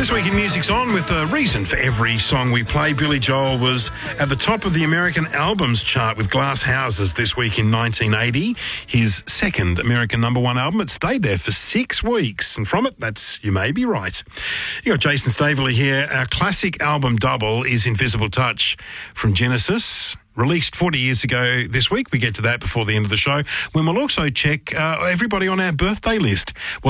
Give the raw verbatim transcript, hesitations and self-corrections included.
This week in Music's On with a reason for every song we play. Billy Joel was at the top of the American albums chart with Glass Houses this week in nineteen eighty. His second American number one album. It stayed there for six weeks. And from it, that's You May Be Right. You got Jason Staveley here. Our classic album double is Invisible Touch from Genesis. Released forty years ago this week. We get to that before the end of the show, when we'll also check uh, everybody on our birthday list. We'll